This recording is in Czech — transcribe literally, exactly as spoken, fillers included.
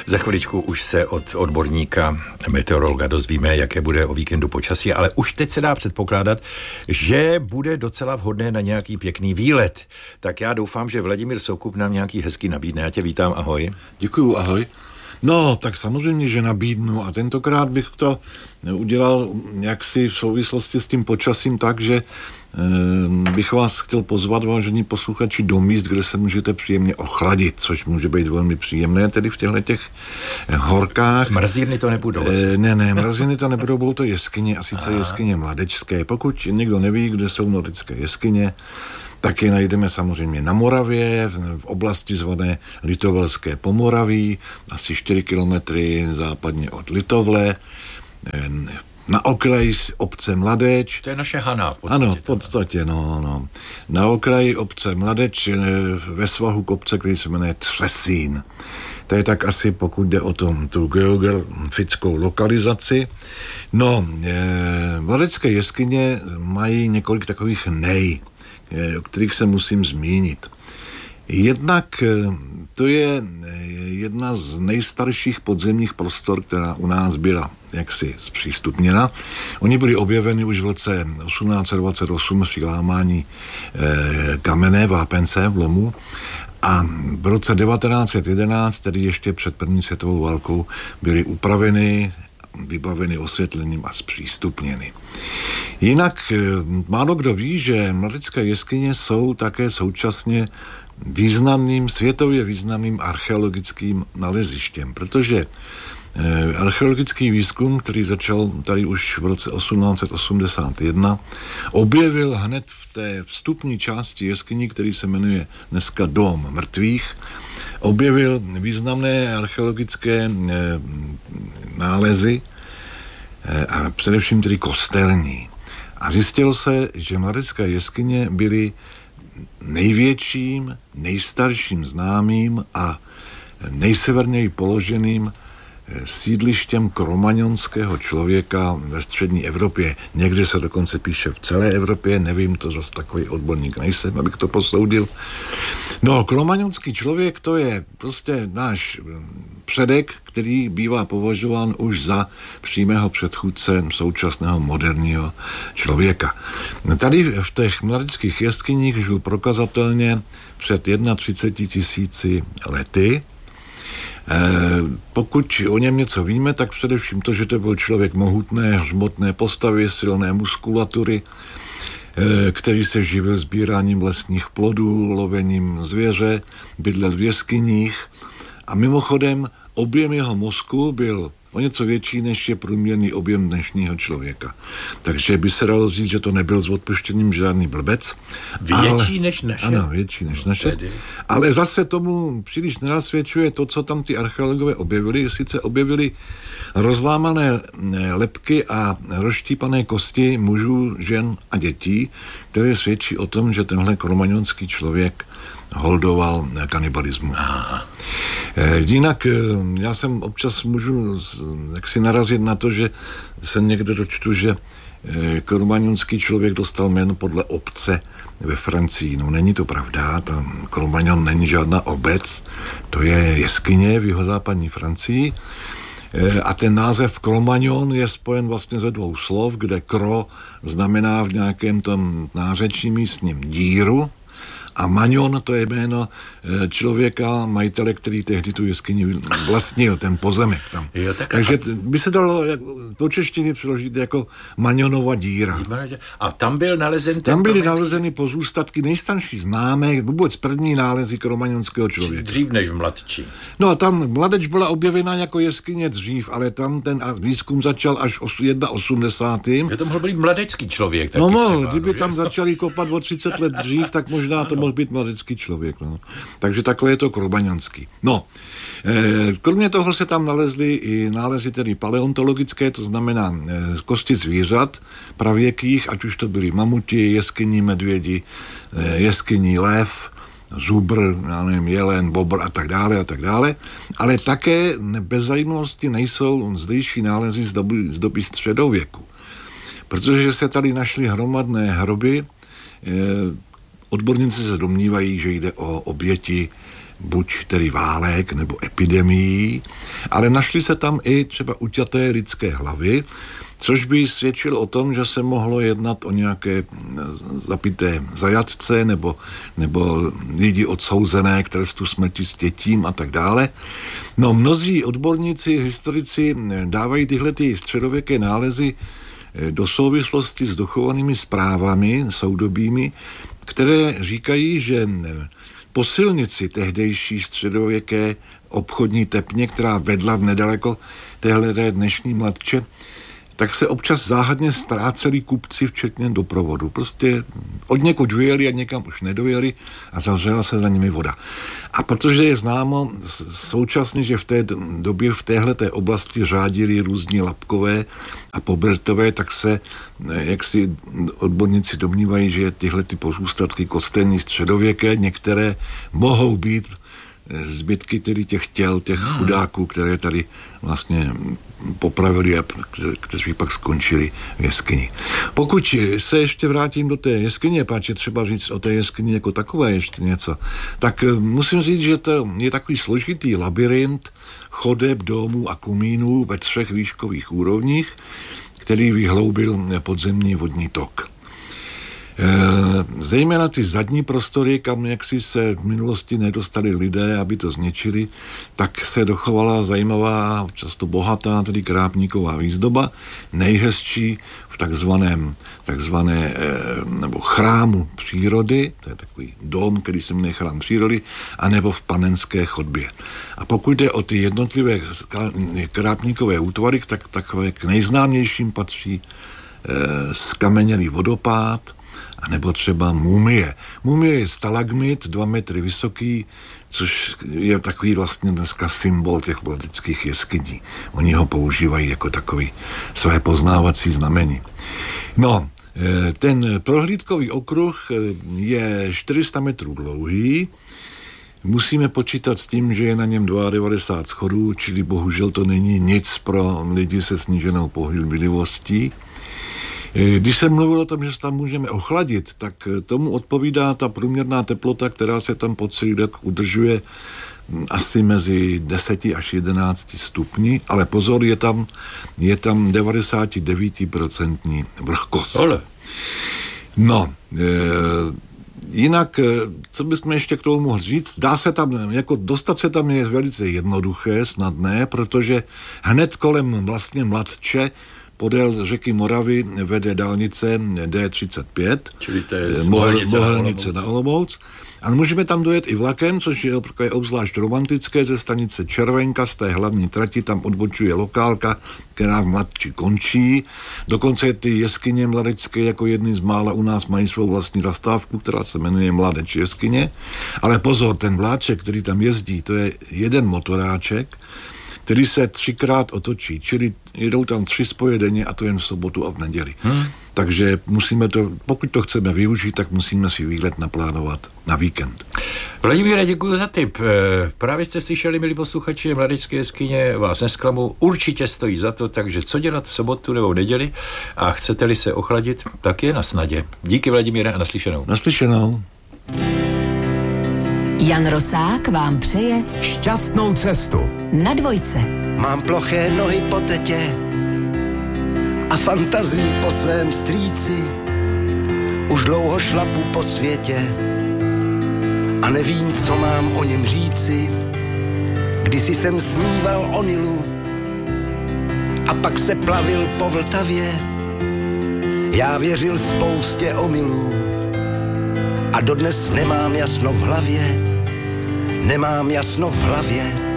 Za chviličku už se od odborníka, meteorologa dozvíme, jaké bude o víkendu počasí, ale už teď se dá předpokládat, že bude docela vhodné na nějaký pěkný výlet. Tak já doufám, že Vladimír Soukup nám nějaký hezký nabídne. Já tě vítám, ahoj. Děkuju, ahoj. No, tak samozřejmě, že nabídnu a tentokrát bych to udělal jaksi v souvislosti s tím počasím tak, že e, bych vás chtěl pozvat, vážení posluchači, do míst, kde se můžete příjemně ochladit, což může být velmi příjemné, tedy v těchto těch horkách. Mrazírny to nebudou? E, ne, ne, mrazírny to nebudou, budou to jeskyně, a sice Aha. jeskyně Mladečské. Pokud někdo neví, kde jsou nordické jeskyně, tak je najdeme samozřejmě na Moravě, v oblasti zvané Litovelské Pomoraví, asi čtyři kilometry západně od Litovle, na okraji obce Mladeč. To je naše Hana v podstatě. Ano, v podstatě, no, no. Na okraji obce Mladeč ve svahu kopce, který se jmenuje Třesín. To je tak asi, pokud jde o tom, tu geografickou lokalizaci. No, e, Mladecké jeskyně mají několik takových nej, o kterých se musím zmínit. Jednak to je jedna z nejstarších podzemních prostor, která u nás byla jaksi zpřístupněna. Oni byli objeveni už v roce osmnáct set dvacet osm při lámání e, kamenné vápence v lomu a v roce devatenáct set jedenáct, tedy ještě před první světovou válkou, byly upraveny, vybaveny osvětlením a zpřístupněny. Jinak málo kdo ví, že Mladecké jeskyně jsou také současně významným, světově významným archeologickým nalezištěm, protože eh, archeologický výzkum, který začal tady už v roce osmnáct set osmdesát jedna, objevil hned v té vstupní části jeskyni, který se jmenuje dneska Dóm mrtvých, objevil významné archeologické eh, nálezy eh, a především tedy kostelní. A zjistilo se, že Mladecké jeskyně byly největším, nejstarším známým a nejseverněji položeným sídlištěm kromaňonského člověka ve střední Evropě. Někdy se dokonce píše v celé Evropě, nevím, to zase takový odborník nejsem, abych to posoudil. No, kromaňonský člověk, to je prostě náš předek, který bývá považován už za přímého předchůdce současného moderního člověka. Tady v těch mladeckých jeskyních žil prokazatelně před třiceti jedna tisíci lety. Pokud o něm něco víme, tak především to, že to byl člověk mohutné, hřmotné postavy, silné muskulatury, který se živil sbíráním lesních plodů, lovením zvěře, bydlel v jeskyních a mimochodem objem jeho mozku byl o něco větší, než je průměrný objem dnešního člověka. Takže by se dalo říct, že to nebyl s odpuštěním žádný blbec. Větší ale, než naše? Ano, větší než no, naše. Tedy. Ale zase tomu příliš nenasvědčuje to, co tam ty archeologové objevili. Sice objevili rozlámané lebky a rozštípané kosti mužů, žen a dětí, které svědčí o tom, že tenhle kromaňonský člověk holdoval kanibalismu. Aha. Jinak já jsem občas můžu jaksi narazit na to, že se někde dočtu, že kromaňonský člověk dostal jméno podle obce ve Francii. No není to pravda, tam Kromaňon není žádná obec, to je jeskyně v jihozápadní Francii a ten název Kromaňon je spojen vlastně ze dvou slov, kde kro znamená v nějakém tom nářečí místním díru a Maňon, to je jméno člověka, majitele, který tehdy tu jeskyni vlastnil, ten pozemek tam. Jo, tak Takže by se dalo do češtiny přeložit jako Maňonova díra. A tam byl nalezen... Tam byly nalezeny pozůstatky nejstarší známé, vůbec první nálezy kromaňonského člověka. Dřív než v Mladči. No a tam Mladeč byla objevena jako jeskyně dřív, ale tam ten výzkum začal až osmdesátým prvním Je to mohl být mladecký člověk. Taky no mohl, třeba, kdyby no, tam začali kopat o třicet let dřív, tak možná to mohl být mladecký člověk. No. Takže takhle je to kromaňonský. No, e, kromě toho se tam nalezly i nálezy tedy paleontologické, to znamená e, kosti zvířat pravěkých, ať už to byly mamuti, jeskyní medvědi, e, jeskyní lev, zubr, já nevím, jelen, bobr a tak dále a tak dále, ale také bez zajímavosti nejsou zdejší nálezy z doby, z doby středověku. Protože se tady našly hromadné hroby, e, odborníci se domnívají, že jde o oběti buď tedy válek nebo epidemií, ale našly se tam i třeba uťaté lidské hlavy, což by svědčilo o tom, že se mohlo jednat o nějaké zapité zajatce nebo, nebo lidi odsouzené k trestu smrti s dětím a tak dále. No, mnozí odborníci, historici dávají tyhle ty středověké nálezy do souvislosti s dochovanými zprávami soudobými, které říkají, že po silnici tehdejší středověké obchodní tepně, která vedla v nedaleko téhleté dnešní Mladče, tak se občas záhadně ztráceli kupci, včetně doprovodu. Prostě od někud vyjeli a někam už nedojeli a zavřela se za nimi voda. A protože je známo současně, že v té době v téhleté oblasti řádili různí Lapkové a Pobertové, tak se, jak si odborníci domnívají, že tyhle ty pozůstatky kostelní středověké, některé mohou být zbytky tedy těch těl, těch chudáků, které tady vlastně popravili a kteří pak skončili v jeskyni. Pokud se ještě vrátím do té jeskyně, páč je třeba říct o té jeskyni jako takové ještě něco, tak musím říct, že to je takový složitý labyrint chodeb, domů a kumínů ve třech výškových úrovních, který vyhloubil podzemní vodní tok. Zejména ty zadní prostory, kam jaksi se v minulosti nedostali lidé, aby to zničili, tak se dochovala zajímavá, často bohatá, tedy krápníková výzdoba, nejhezčí v takzvaném, takzvané, nebo chrámu přírody, to je takový dom, který se jmenuje chrám přírody, anebo v Panenské chodbě. A pokud jde o ty jednotlivé krápníkové útvary, tak takové k nejznámějším patří skamenělý vodopád, a nebo třeba mumie. Mumie je stalagmit, dva metry vysoký, což je takový vlastně dneska symbol těch mladeckých jeskyní. Oni ho používají jako takový své poznávací znamení. No, ten prohlídkový okruh je čtyři sta metrů dlouhý. Musíme počítat s tím, že je na něm devadesát dva schodů, čili bohužel to není nic pro lidi se sníženou pohyblivostí. Když jsem mluvil o tom, že se tam můžeme ochladit, tak tomu odpovídá ta průměrná teplota, která se tam po celý rok udržuje asi mezi deset až jedenáct stupni, ale pozor, je tam, je tam devadesát devět procent vlhkost. Ale. No, e, jinak, co bychom ještě k tomu mohli říct, dá se tam, jako dostat se tam je velice jednoduché, snadné, protože hned kolem vlastně Mladče podél řeky Moravy vede dálnice D třicet pět, čili to je Mohelnice na Olomouc. A můžeme tam dojet i vlakem, což je obzvlášť romantické, ze stanice Červenka, z té hlavní trati, tam odbočuje lokálka, která v Mladči končí. Dokonce ty jeskyně mladecké jako jedny z mála u nás mají svou vlastní zastávku, která se jmenuje Mladeč jeskyně. Ale pozor, ten vláček, který tam jezdí, to je jeden motoráček, který se třikrát otočí, čili jedou tam tři spoje denně a to jen v sobotu a v neděli. Hmm. Takže musíme to, pokud to chceme využít, tak musíme si výlet naplánovat na víkend. Vladimíre, děkuji za tip. Právě jste slyšeli, milí posluchači, Mladecké jeskyně vás nesklamu, určitě stojí za to, takže co dělat v sobotu nebo v neděli a chcete-li se ochladit, tak je na snadě. Díky, Vladimíre, a naslyšenou. Naslyšenou. Jan Rosák vám přeje šťastnou cestu na dvojce. Mám ploché nohy po tetě a fantazii po svém strýci. Už dlouho šlapu po světě a nevím, co mám o něm říci. Kdysi jsem sníval o Nilu a pak se plavil po Vltavě. Já věřil spoustě omylů a dodnes nemám jasno v hlavě. Nemám jasno v hlavě.